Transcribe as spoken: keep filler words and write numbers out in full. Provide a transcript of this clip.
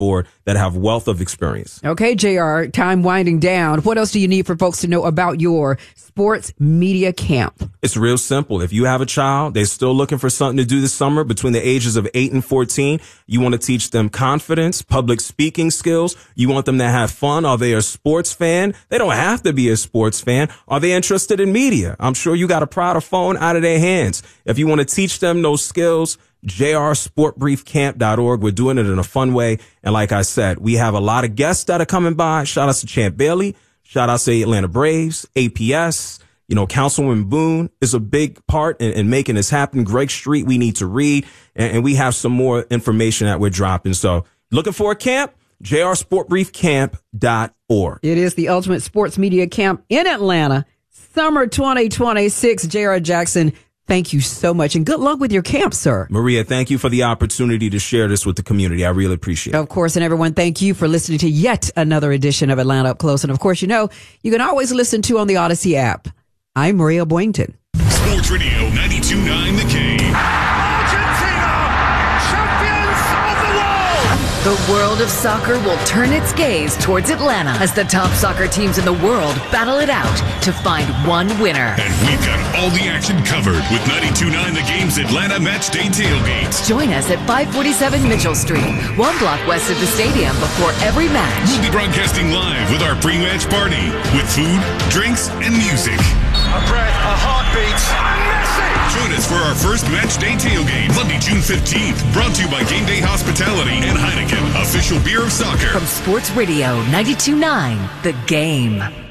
board that have wealth of experience. Okay, J R, time winding down. What else do you need for folks to know about your sports media camp? It's real simple. If you have a child, they're still looking for something to do this summer between the ages of eight and fourteen. You want to teach them confidence, public speaking skills. You want them to have fun. Are they a sports fan? They don't have to be a sports fan. Are they interested in media? I'm sure you got to pry the phone out of their hands. If you want to teach them those skills, j r sport brief camp dot org. We're doing it in a fun way. And like I said, we have a lot of guests that are coming by. Shout out to Champ Bailey. Shout out to Atlanta Braves, A P S. You know, Councilwoman Boone is a big part in, in making this happen. Greg Street, we need to read. And, and we have some more information that we're dropping. So looking for a camp? j r sport brief camp dot org. It is the ultimate sports media camp in Atlanta. Summer twenty twenty-six. J R. Jackson, thank you so much, and good luck with your camp, sir. Maria, thank you for the opportunity to share this with the community. I really appreciate it. Of course, and everyone, thank you for listening to yet another edition of Atlanta Up Close. And of course, you know, you can always listen to on the Odyssey app. I'm Maria Boynton. Sports Radio ninety-two point nine The Game. Argentina, champions of the world! The world of soccer will turn its gaze towards Atlanta as the top soccer teams in the world battle it out to find one winner. And we've got all the action covered with ninety-two point nine The Game's Atlanta Match Day Tailgates. Join us at five forty-seven Mitchell Street, one block west of the stadium before every match. We'll be broadcasting live with our pre-match party with food, drinks, and music. A breath, a heartbeat, and Messi! Join us for our first Match Day Tailgate, Monday, June fifteenth. Brought to you by Game Day Hospitality and Heineken, official beer of soccer. From Sports Radio ninety-two point nine The Game.